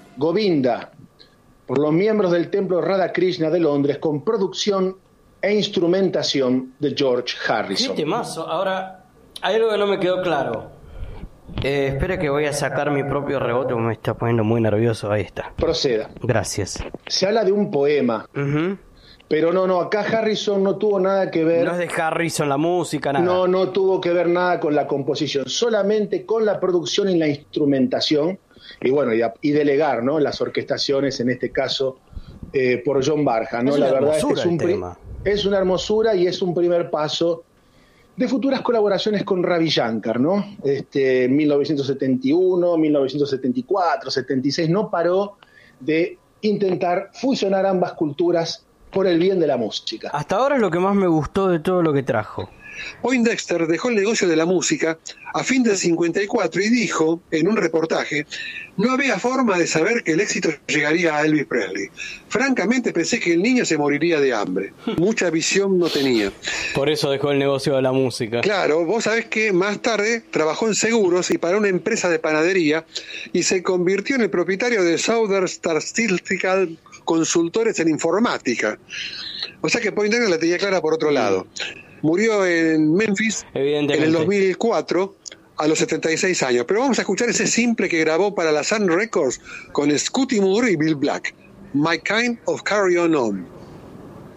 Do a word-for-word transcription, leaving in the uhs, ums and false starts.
Govinda, por los miembros del Templo Radha Krishna de Londres, con producción e instrumentación de George Harrison. ¡Qué temazo! Ahora, hay algo que no me quedó claro. Eh, espera que voy a sacar mi propio rebote, me está poniendo muy nervioso. Ahí está. Proceda. Gracias. Se habla de un poema. Uh-huh. Pero no, no, acá Harrison no tuvo nada que ver. No es de Harrison la música, nada. No, no tuvo que ver nada con la composición, solamente con la producción y la instrumentación, y bueno, y, a, y delegar, ¿no?, las orquestaciones, en este caso, eh, por John Barja, ¿no? Es la una verdad es que hermosura es, un el pri- tema. es una hermosura y es un primer paso de futuras colaboraciones con Ravi Shankar, ¿no? Este, mil novecientos setenta y uno, mil novecientos setenta y cuatro, setenta y seis, no paró de intentar fusionar ambas culturas por el bien de la música. Hasta ahora es lo que más me gustó de todo lo que trajo. Poindexter dejó el negocio de la música a fin del cincuenta y cuatro y dijo en un reportaje: no había forma de saber que el éxito llegaría a Elvis Presley. Francamente pensé que el niño se moriría de hambre. Mucha visión no tenía. Por eso dejó el negocio de la música. Claro, vos sabés que más tarde trabajó en seguros y para una empresa de panadería y se convirtió en el propietario de Southern Statistical Consultores en informática. O sea que Poindexter la tenía clara por otro lado. Murió en Memphis en el dos mil cuatro a los setenta y seis años. Pero vamos a escuchar ese simple que grabó para la Sun Records con Scotty Moore y Bill Black. My Kind of Carry On On.